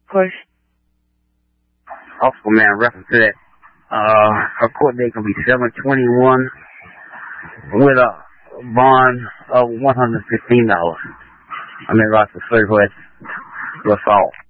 course. Also, man, reference to that, her court date can be 7/21 with a bond of $115. I mean, right, for assault.